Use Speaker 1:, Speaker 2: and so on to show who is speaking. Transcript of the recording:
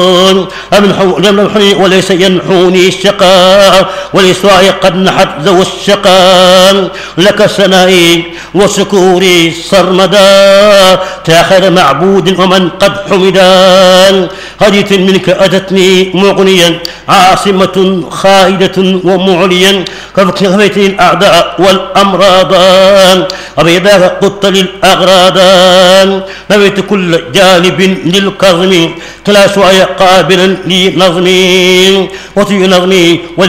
Speaker 1: يمنحني وليس ينحوني الشقاء ولسواي قد نحت ذو الشقاء لك ثنائي وشكوري سرمدا تاخر معبود ومن قد حمدا هديت منك أتتني مغنيا عاصمة خائدة ومعليا كفيتني الأعداء والأمراض أبيضاك قدت للأغراض نويت كل جانب للكظم كلا شوية قابلا لنظمي وطي نظمي